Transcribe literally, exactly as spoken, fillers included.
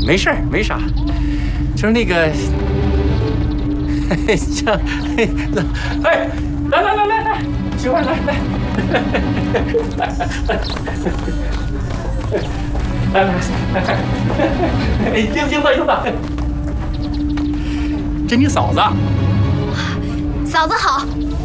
没事儿，没啥，就是那个，这，哎，来来来来来，媳妇儿来来，来来来，哎，英英子英子，这你嫂子。 嫂子好，